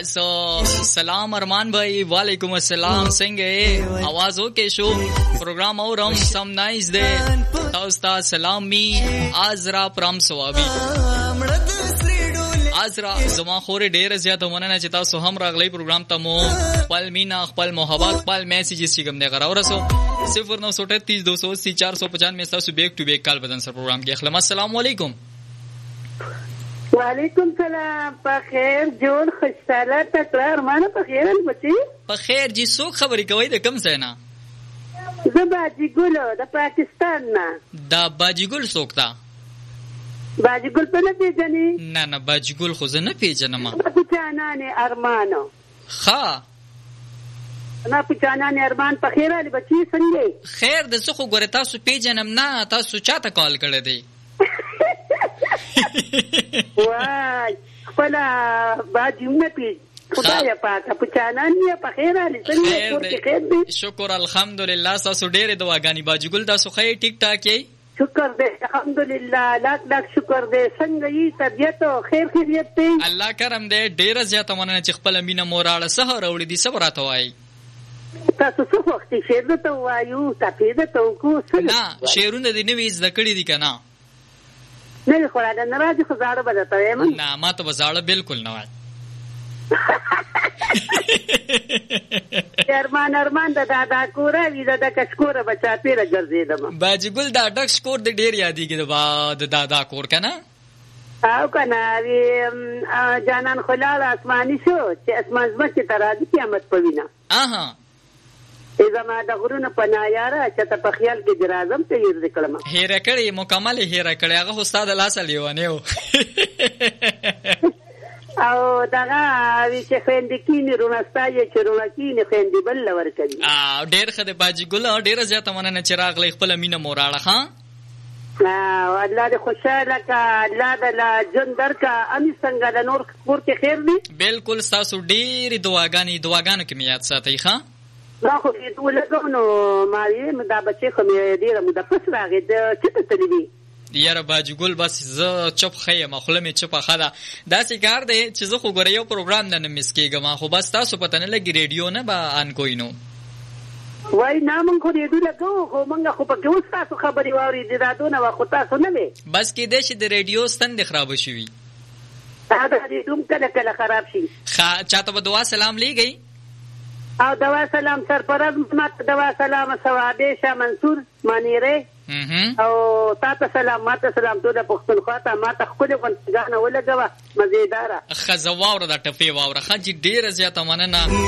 सो सलाम अरमान भाई, वालेकुम अस्सलाम. څنګه आवाज ओके شو प्रोग्राम اورم سم نایس دی. تاسو ته سلام می ازرا پرام ثوابي. ازرا زما خوري ډېر زیاته مننه چې تاسو هم راغلی پروګرام ته. مو خپل مینا خپل محبت خپل میسیجز چې کوم دی غراو رسو 0933 280 495 تاسو بیک ټو بیک کال بدن سره پروګرام کې اخلم. السلام علیکم. وعلیکم سلام. په خیر جوړ خوشاله تکرار مانه په خیر بچي. په خیر جی څوک خبرې کوي د کم ځای نه؟ زه باجی ګل د پاکستان نه. دا باجی ګل څوک ده؟ باجی ګل په نه پیژنې؟ نه نه باجی ګل خو زه نه پیژنم. پچانانې ارمانو. ښه نه پچانانې ارمان په خیر علي بچي څنګه؟ خیر د څه خو ګوره تاسو پیژنم نه. تاسو چاته کال کړی دی؟ وای خپل باجی نه پیژ خدای پاک پچانان یې په خیر علي څنګه کور کې خیر دی؟ شکر الحمدلله. تاسو ډېرې دعاګانې باجی ګل. تاسو ښه ټیک ټاک یې؟ شکر دې الحمدلله لاک لاک شکر دې. څنګه یې طبیعت او خیر خیریت دی؟ الله کرم دې. ډېره زیاته مننه چې خپل مینه موراړه سهار راوړې دي. صبر راته وایي تاسو څه وخت شعر ته وایو تفیده ته وکړو؟ نه شعرونه دې نوي زده کړي دي که نه؟ نه خو راځه نه راځي خو زاړه به درته وایم. نه ما ته به زاړه بالکل نه وایي. ارمان د دادا کوره وي د کچکوره به چاپېره ګرځېدم. باجی ګل دا ډک شکور د ډېر یادېږي د دادا کور که نه؟ او که نه جانان خلال آسماني شو چې اسمان ځمکې ته راځي قیامت په وینه. زما د غرونو په نایاره چې ته په خیال کې د راځم ته هېر کړم. هېره کړې مکمل یې هېره کړې. هغه خو ستا د لاسه لیونی و. او دغه چې خویندې کینې رونستا یې چې رونه کینې خویندې بل له ورکوي. ډېر ښه دی باجي ګل. ډېره زیاته مننه چې راغلی خپله مینه مو راړه. ښه الله دې خوشحاله که الله دې ژوند درکړه. امي څنګه د نور کور کې خیر دی؟ بالکل ستاسو ډېرې دعاګانو کې مې یاد ساتئ. ښه ما خو دې ولګم نو ما ویې دا بچی خو مې ډېره موده پس راغی د چېرته تللی وي؟ یاره باجی ګل بس زه چپ ښه یم. خوله مې چپه ښه ده. داسې کار دی چې زه خو ګوره یو پروګرام نه مس کېږم. خو بس تاسو پته نه لګي ریډیو نه به آن کوئ نو. وای نه مونږ خو ریډیو لګوو خو مونږ خو پکې اوس تاسو خبرې واورېدې راډیو نه وه خو تاسو نه وې. بس کېدی شي د ریډیو ستن دې خرابه شوي. دا ریډیو هم کله کله خراب شي. چاته به دعا سلام لیږئ؟ او دوا سلام سرپرست محمد دوا سلام ثوابه شاه منصور مانیره او تاسو سلام ماته سلام ټول پښتونخوا ته ماته خپل غونډه ولګوه مزیداره. خزه واوره د ټپې واوره. خاجي ډیره زیاته مننه.